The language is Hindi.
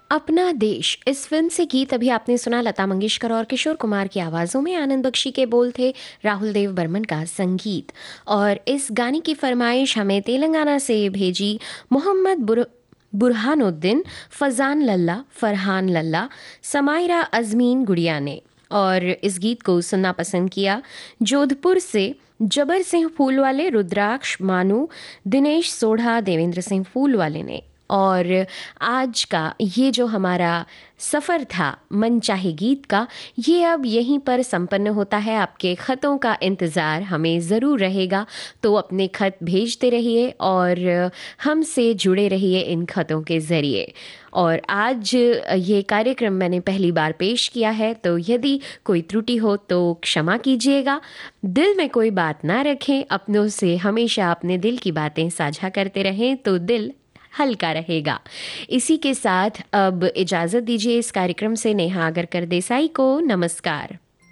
अपना देश इस फिल्म से गीत अभी आपने सुना। लता मंगेशकर और किशोर कुमार की आवाज़ों में, आनंद बख्शी के बोल थे, राहुल देव बर्मन का संगीत। और इस गाने की फरमाइश हमें तेलंगाना से भेजी मोहम्मद बुरहानुद्दीन फरहान लल्ला, समायरा अजमीन गुड़िया ने। और इस गीत को सुनना पसंद किया जोधपुर से जबर सिंह फूलवाले, रुद्राक्ष मानू, दिनेश सोढ़ा, देवेंद्र सिंह फूलवाले ने। और आज का ये जो हमारा सफ़र था मन चाहे गीत का, ये अब यहीं पर संपन्न होता है। आपके ख़तों का इंतज़ार हमें ज़रूर रहेगा, तो अपने ख़त भेजते रहिए और हमसे जुड़े रहिए इन ख़तों के ज़रिए। और आज ये कार्यक्रम मैंने पहली बार पेश किया है, तो यदि कोई त्रुटि हो तो क्षमा कीजिएगा। दिल में कोई बात ना रखें, अपनों से हमेशा अपने दिल की बातें साझा करते रहें तो दिल हल्का रहेगा। इसी के साथ अब इजाज़त दीजिए इस कार्यक्रम से नेहा आगरकर देसाई को। नमस्कार।